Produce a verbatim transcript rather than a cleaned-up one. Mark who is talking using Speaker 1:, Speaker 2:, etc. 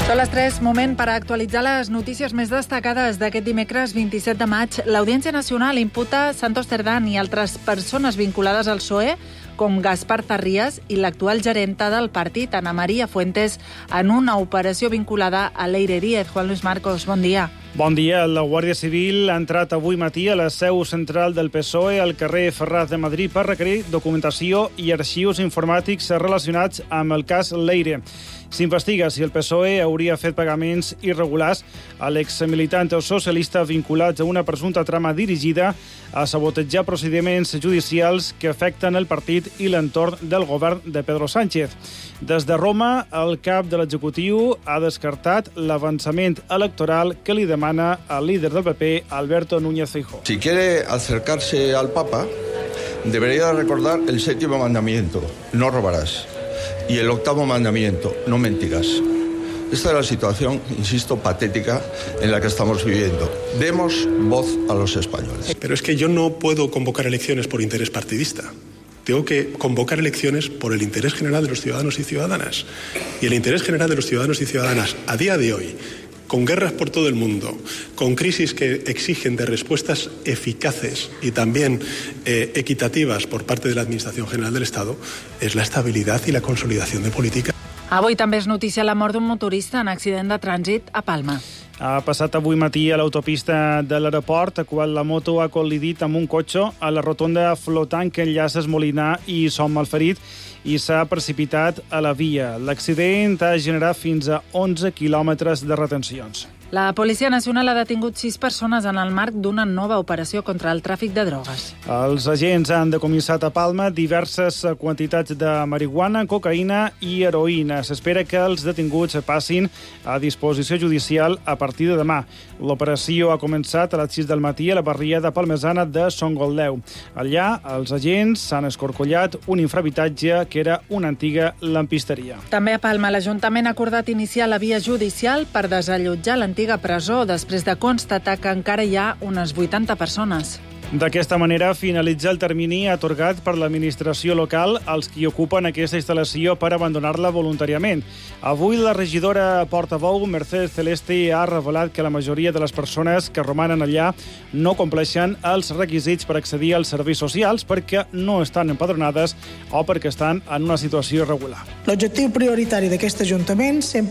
Speaker 1: Són les tres, moment per actualitzar les notícies més destacades d'aquest dimecres vint-i-set de maig. L'Audiència Nacional imputa Santos Cerdán i altres persones vinculades al P S O E, com Gaspar Zarrías i l'actual gerenta del partit, Ana María Fuentes, en una operació vinculada a Leire Díez. Juan Luis Marcos, bon dia.
Speaker 2: Bon dia. La Guàrdia Civil ha entrat avui matí a la seu central del P S O E al carrer Ferraz de Madrid per requerir documentació i arxius informàtics relacionats amb el cas Leire. S'investiga si el P S O E hauria fet pagaments irregulars a l'exmilitant socialista vinculats a una presumpta trama dirigida a sabotejar procediments judicials que afecten el partit i l'entorn del govern de Pedro Sánchez. Des de Roma, el cap de l'executiu ha descartat l'avançament electoral que li demana al líder del P P, Alberto Núñez Feijóo.
Speaker 3: Si quiere acercarse al Papa, debería recordar el séptimo mandamiento, no robarás. Y el octavo mandamiento, no mentirás. Esta es la situación, insisto, patética en la que estamos viviendo. Demos voz a los españoles.
Speaker 4: Pero es que yo no puedo convocar elecciones por interés partidista. Tengo que convocar elecciones por el interés general de los ciudadanos y ciudadanas. Y el interés general de los ciudadanos y ciudadanas a día de hoy, con guerras por todo el mundo, con crisis que exigen de respuestas eficaces y también eh, equitativas por parte de la Administración General del Estado, es la estabilidad y la consolidación de política.
Speaker 1: Avui també és notícia la mort d'un motorista en accident de trànsit a Palma.
Speaker 2: Ha passat avui matí a l'autopista de l'aeroport quan la moto ha col·lidit amb un cotxe a la rotonda flotant que enllaça Esmolinar i Som Malferit i s'ha precipitat a la via. L'accident ha generat fins a onze quilòmetres de retencions.
Speaker 1: La Policia Nacional ha detingut sis persones en el marc d'una nova operació contra el tràfic de drogues.
Speaker 2: Els agents han decomissat a Palma diverses quantitats de marihuana, cocaïna i heroïna. S'espera que els detinguts passin a disposició judicial a partir de demà. L'operació ha començat a les sis del matí a la barriada palmesana de Son Goldeu. Allà, els agents s'han escorcollat un infrahabitatge que era una antiga lampisteria.
Speaker 1: També a Palma, l'Ajuntament ha acordat iniciar la via judicial per desallotjar l'antiga antiga presó, després de constatar que encara hi ha unes vuitanta persones.
Speaker 2: D'aquesta manera, finalitza el termini atorgat per l'administració local als qui ocupen aquesta instal·lació per abandonar-la voluntàriament. Avui la regidora portaveu, Mercedes Celeste, ha revelat que la majoria de les persones que romanen allà no compleixen els requisits per accedir als serveis socials perquè no estan empadronades o perquè estan en una situació irregular.
Speaker 5: L'objectiu prioritari d'aquest Ajuntament sempre